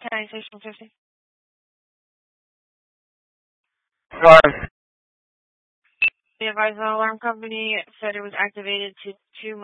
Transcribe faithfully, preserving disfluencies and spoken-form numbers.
County Station fifty. Alarm. The advisor alarm company said it was activated to two